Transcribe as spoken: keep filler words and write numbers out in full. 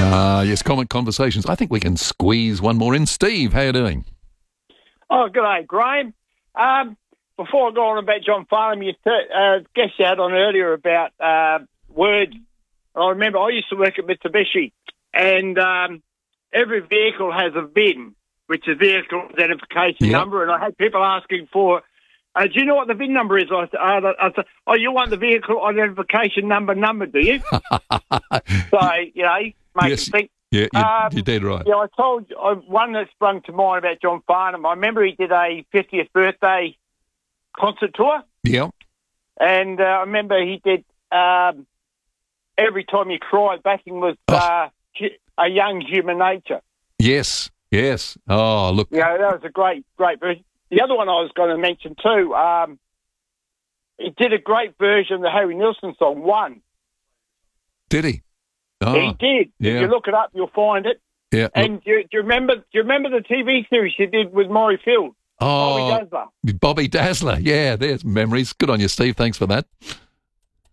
Uh, yes, Comic Conversations. I think we can squeeze one more in. Steve, how you doing? Oh, good day, Graham. Um, before I go on about John Farnham, you t- uh, guess you had on earlier about uh, words. I remember I used to work at Mitsubishi, and um, every vehicle has a V I N, which is Vehicle Identification Yep. Number, and I had people asking for, uh, do you know what the V I N number is? I said, uh, I said, oh, you want the Vehicle Identification Number number, do you? So, you know, make Yes. them think. Yeah, you, Um, you did right. Yeah, I told you, I, one that sprung to mind about John Farnham. I remember he did a fiftieth birthday concert tour, Yeah. and uh, I remember he did um, Every Time You Cry, backing was Oh. uh, hu- A Young Human Nature. Yes. Yes. Oh, look. You know, that was a great, great version. The other one I was going to mention too, um, he did a great version of the Harry Nilsson song, One. Did he? Oh, He did. yeah. If you look it up, you'll find it. yeah. Look, And do, you- do you remember? Do you remember the T V series he did with Maury Field? oh, Bobby Dazzler. Bobby Dazzler. Yeah, there's memories. Good on you, Steve. Thanks for that.